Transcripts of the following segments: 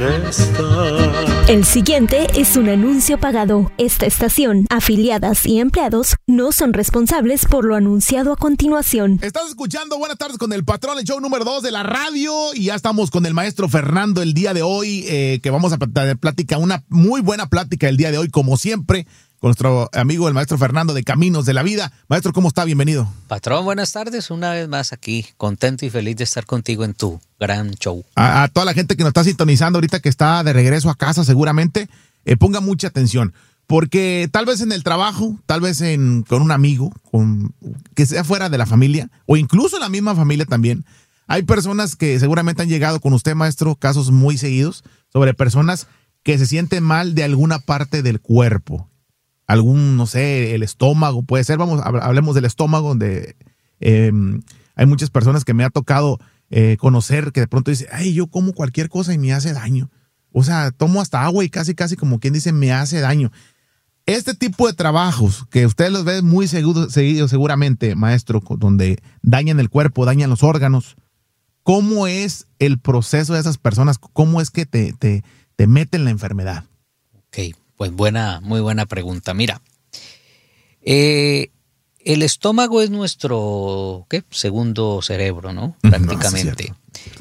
estar. El siguiente es un anuncio pagado. Esta estación, afiliadas y empleados no son responsables por lo anunciado a continuación. Estás escuchando Buenas Tardes con el Patrón, el show número 2 de la radio, y ya estamos con el maestro Fernando el día de hoy, que vamos a tener plática, una muy buena plática el día de hoy, como siempre, con nuestro amigo el maestro Fernando de Caminos de la Vida. Maestro, ¿cómo está? Bienvenido. Patrón, buenas tardes, una vez más aquí, contento y feliz de estar contigo en tu gran show. A toda la gente que nos está sintonizando ahorita, que está de regreso a casa seguramente, ponga mucha atención, porque tal vez en el trabajo, tal vez con un amigo, que sea fuera de la familia, o incluso en la misma familia también, hay personas que seguramente han llegado con usted, maestro, casos muy seguidos, sobre personas que se sienten mal de alguna parte del cuerpo. Algún, no sé, el estómago, puede ser, hablemos del estómago, donde hay muchas personas que me ha tocado conocer que de pronto dice, ay, yo como cualquier cosa y me hace daño. O sea, tomo hasta agua y casi como quien dice, me hace daño. Este tipo de trabajos que ustedes los ven muy seguidos seguramente, maestro, donde dañan el cuerpo, dañan los órganos, ¿cómo es el proceso de esas personas? ¿Cómo es que te meten la enfermedad? Ok, pues muy buena pregunta. Mira, el estómago es nuestro segundo cerebro, ¿no? Prácticamente.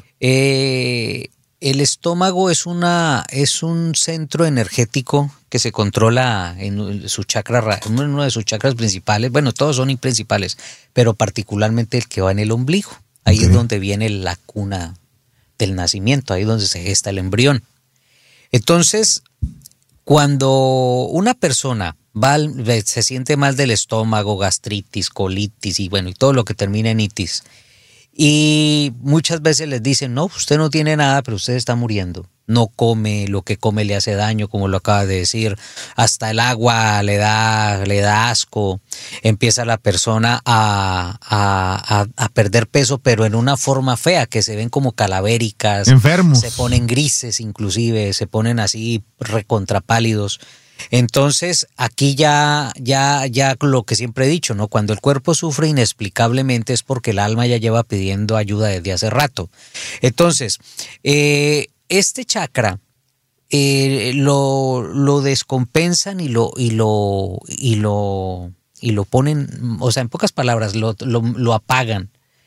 El estómago es un centro energético que se controla en su chakra, uno de sus chakras principales. Bueno, todos son principales, pero particularmente el que va en el ombligo. Ahí es donde viene la cuna del nacimiento, ahí es donde se gesta el embrión. Entonces, cuando una persona se siente mal del estómago, gastritis, colitis y todo lo que termina en itis, y muchas veces les dicen, no, usted no tiene nada, pero usted está muriendo. No come, lo que come le hace daño, como lo acaba de decir. Hasta el agua le da asco. Empieza la persona a perder peso, pero en una forma fea, que se ven como calavéricas. Enfermos. Se ponen grises inclusive, se ponen así recontrapálidos. Entonces, aquí ya lo que siempre he dicho, ¿no? Cuando el cuerpo sufre inexplicablemente es porque el alma ya lleva pidiendo ayuda desde hace rato. Entonces, este chakra lo descompensan y lo ponen, o sea, en pocas palabras, lo apagan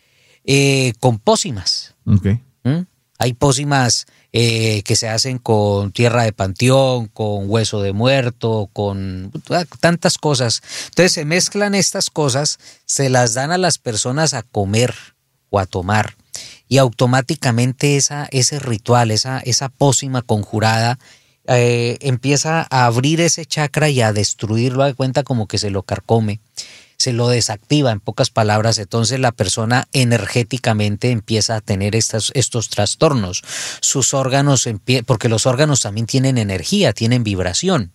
con pócimas. Okay. Hay pócimas que se hacen con tierra de panteón, con hueso de muerto, con tantas cosas. Entonces se mezclan estas cosas, se las dan a las personas a comer o a tomar, y automáticamente ese ritual, esa pócima conjurada empieza a abrir ese chakra y a destruirlo. De cuenta como que se lo carcome, se lo desactiva, en pocas palabras. Entonces la persona energéticamente empieza a tener estos trastornos. Sus órganos, porque los órganos también tienen energía, tienen vibración.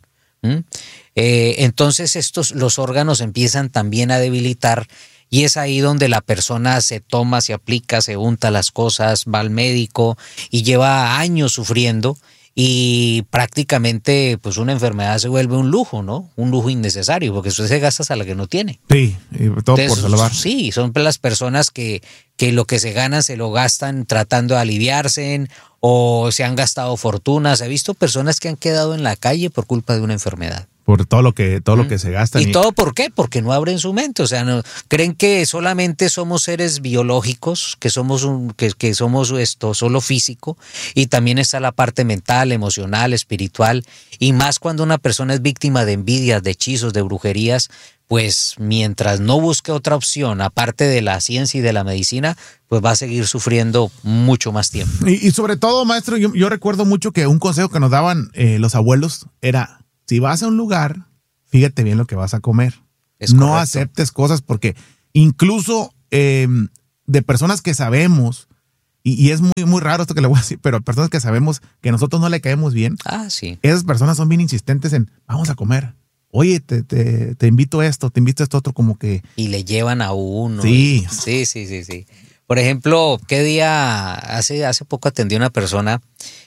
Entonces los órganos empiezan también a debilitar, y es ahí donde la persona se toma, se aplica, se unta las cosas, va al médico y lleva años sufriendo. Y prácticamente, pues, una enfermedad se vuelve un lujo, ¿no? Un lujo innecesario, porque usted se gasta hasta la que no tiene. Sí, y todo. Entonces, por salvar. Sí, son las personas que lo que se ganan se lo gastan tratando de aliviarse, o se han gastado fortunas. He visto personas que han quedado en la calle por culpa de una enfermedad. Por todo lo que se gasta. ¿Y todo por qué? Porque no abren su mente. O sea, no creen que solamente somos seres biológicos, que somos esto solo físico, y también está la parte mental, emocional, espiritual, y más cuando una persona es víctima de envidias, de hechizos, de brujerías. Pues mientras no busque otra opción aparte de la ciencia y de la medicina, pues va a seguir sufriendo mucho más tiempo. Y sobre todo, maestro, yo recuerdo mucho que un consejo que nos daban los abuelos era: si vas a un lugar, fíjate bien lo que vas a comer. No aceptes cosas, porque incluso de personas que sabemos, y es muy, muy raro esto que le voy a decir, pero personas que sabemos que nosotros no le caemos bien, sí. Esas personas son bien insistentes en, vamos a comer. Oye, te invito a esto, te invito a esto otro, como que... Y le llevan a uno. Sí. Sí. Por ejemplo, ¿qué día? Hace poco atendí a una persona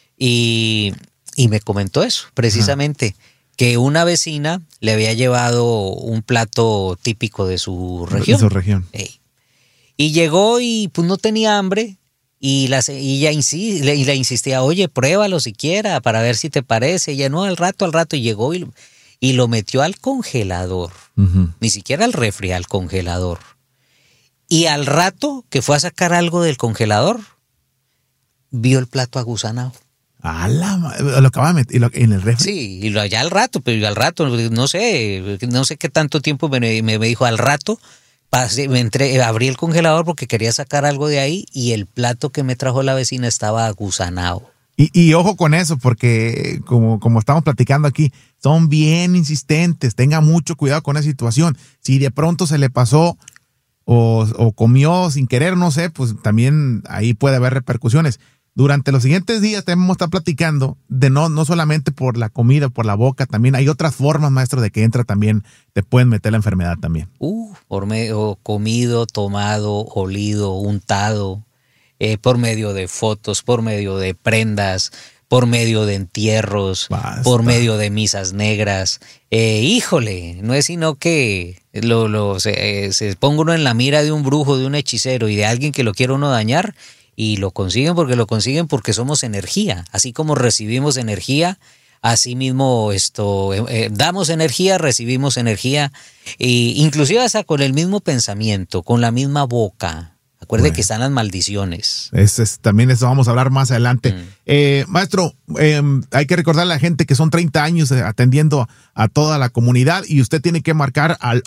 y me comentó eso, precisamente. Ajá. Que una vecina le había llevado un plato típico de su región. De su región. Y llegó y pues no tenía hambre, Y ella le insistía, oye, pruébalo siquiera para ver si te parece. Ella, no, al rato, y llegó y lo metió al congelador. Ni siquiera al refri, al congelador. Y al rato que fue a sacar algo del congelador, vio el plato agusanado. Lo acababa de meter en el refri. Sí, y ya al rato, no sé qué tanto tiempo me dijo al rato. Abrí el congelador porque quería sacar algo de ahí y el plato que me trajo la vecina estaba agusanado. Y ojo con eso, porque como estamos platicando aquí, son bien insistentes. Tenga mucho cuidado con esa situación. Si de pronto se le pasó o comió sin querer, no sé, pues también ahí puede haber repercusiones. Durante los siguientes días tenemos que estar platicando de no solamente por la comida, por la boca, también hay otras formas, maestro, de que entra también, te pueden meter la enfermedad también. Por medio comido, tomado, olido, untado, por medio de fotos, por medio de prendas, por medio de entierros, por medio de misas negras. Híjole, no es sino que se ponga uno en la mira de un brujo, de un hechicero y de alguien que lo quiera uno dañar. Y lo consiguen porque somos energía. Así como recibimos energía, así mismo damos energía, recibimos energía, inclusive hasta con el mismo pensamiento, con la misma boca. Acuerde que están las maldiciones. También eso vamos a hablar más adelante. Maestro, hay que recordarle a la gente que son 30 años atendiendo a toda la comunidad y usted tiene que marcar al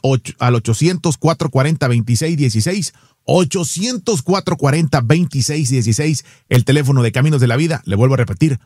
800-440-2616. 800-440-2616, el teléfono de Caminos de la Vida. Le vuelvo a repetir,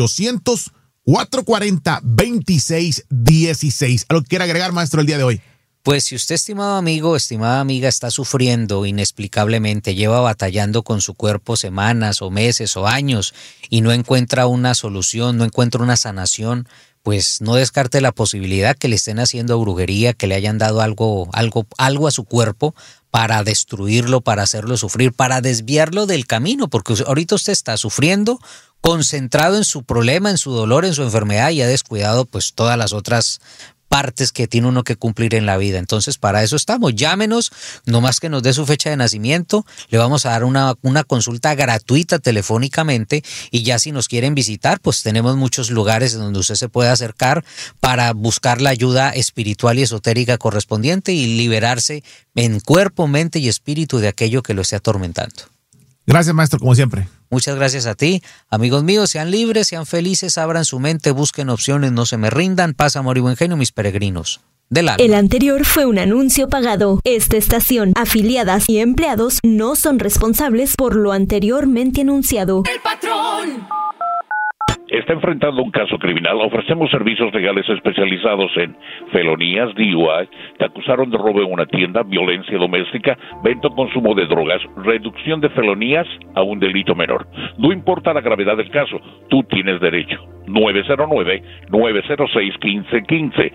800-440-2616. ¿Algo que quiera agregar, maestro, el día de hoy? Pues si usted, estimado amigo, estimada amiga, está sufriendo inexplicablemente, lleva batallando con su cuerpo semanas o meses o años y no encuentra una solución, no encuentra una sanación, pues no descarte la posibilidad que le estén haciendo brujería, que le hayan dado algo a su cuerpo para destruirlo, para hacerlo sufrir, para desviarlo del camino, porque ahorita usted está sufriendo, concentrado en su problema, en su dolor, en su enfermedad y ha descuidado pues todas las otras partes que tiene uno que cumplir en la vida. Entonces, para eso estamos. Llámenos, nomás que nos dé su fecha de nacimiento, le vamos a dar una consulta gratuita telefónicamente y ya si nos quieren visitar, pues tenemos muchos lugares donde usted se puede acercar para buscar la ayuda espiritual y esotérica correspondiente y liberarse en cuerpo, mente y espíritu de aquello que lo esté atormentando. Gracias, maestro, como siempre. Muchas gracias a ti. Amigos míos, sean libres, sean felices, abran su mente, busquen opciones, no se me rindan. Paz, amor y buen genio, mis peregrinos del alma. El anterior fue un anuncio pagado. Esta estación, afiliadas y empleados no son responsables por lo anteriormente anunciado. El patrón está enfrentando un caso criminal. Ofrecemos servicios legales especializados en felonías, DUI, te acusaron de robo en una tienda, violencia doméstica, venta o consumo de drogas, reducción de felonías a un delito menor. No importa la gravedad del caso, tú tienes derecho. 909-906-1515,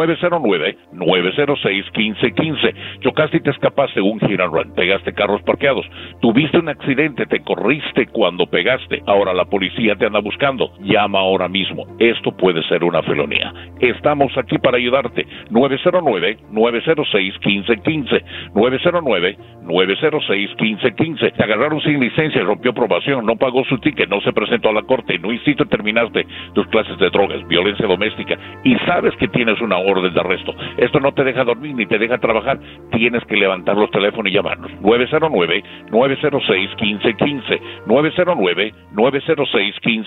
909-906-1515. Chocaste y te escapaste un hit and run, pegaste carros parqueados, tuviste un accidente, te corriste cuando pegaste, ahora la policía te anda buscando. Llama ahora mismo, esto puede ser una felonía. Estamos aquí para ayudarte. 909-906-1515, 909-906-1515. Te agarraron sin licencia, rompió probación, no pagó su ticket, no se presentó a la corte, no hiciste, terminaste tus clases de drogas, violencia doméstica y sabes que tienes una orden de arresto. Esto no te deja dormir ni te deja trabajar. Tienes que levantar los teléfonos y llamarnos. 909-906-1515, 909-906-1515.